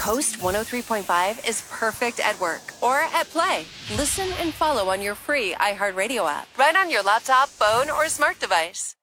Coast 103.5 is perfect at work or at play. Listen and follow on your free iHeartRadio app, right on your laptop, phone, or smart device.